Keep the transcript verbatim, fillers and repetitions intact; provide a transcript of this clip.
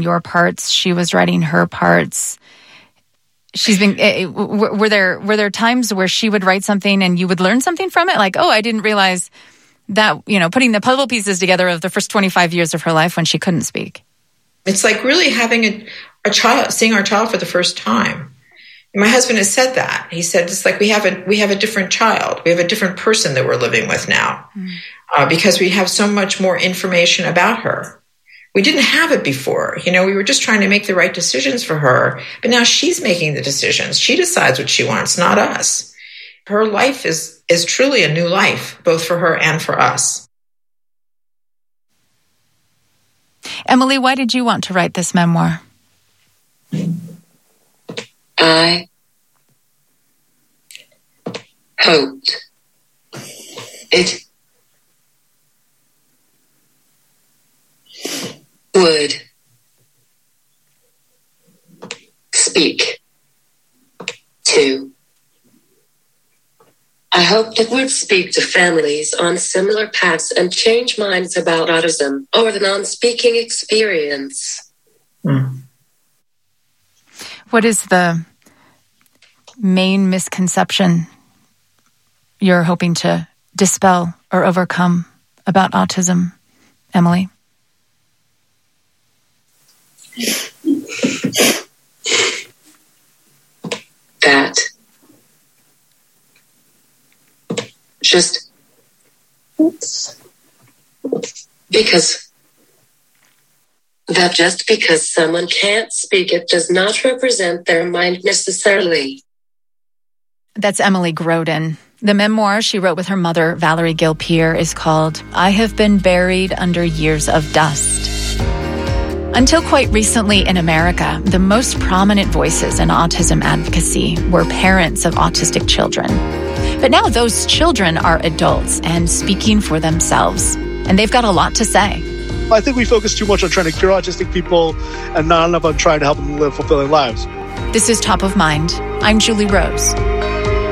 your parts. She was writing her parts. She's been, uh, were there, were there times where she would write something and you would learn something from it? Like, oh, I didn't realize that, you know, putting the puzzle pieces together of the first twenty-five years of her life when she couldn't speak. It's like really having a, a child, seeing our child for the first time. And my husband has said that. He said, it's like we have a, we have a different child. We have a different person that we're living with now mm. uh, because we have so much more information about her. We didn't have it before. You know, we were just trying to make the right decisions for her. But now she's making the decisions. She decides what she wants, not us. Her life is, is truly a new life, both for her and for us. Emily, why did you want to write this memoir? I hoped it would speak to. I hoped it would speak to families on similar paths and change minds about autism or the non-speaking experience. Mm. What is the main misconception you're hoping to dispel or overcome about autism, Emily? That just because that just because someone can't speak it does not represent their mind necessarily. That's Emily Grodin. The memoir she wrote with her mother, Valerie Gilpeer, is called I Have Been Buried Under Years of Dust. Until quite recently in America, the most prominent voices in autism advocacy were parents of autistic children. But now those children are adults and speaking for themselves, and they've got a lot to say. I think we focus too much on trying to cure autistic people and not enough on trying to help them live fulfilling lives. This is Top of Mind. I'm Julie Rose.